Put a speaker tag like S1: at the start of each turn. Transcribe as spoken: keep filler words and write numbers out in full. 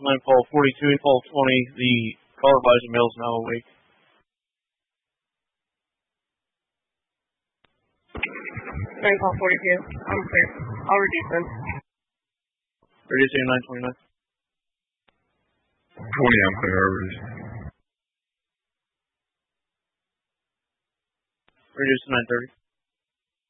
S1: Nightfall forty-two, Nightfall twenty. The color visor male is now awake.
S2: Nightfall forty-two. I'm clear. I'll reduce them.
S1: Reducing nine twenty-nine.
S3: twenty, I'm clear. I'll reduce.
S1: Reduce to nine thirty.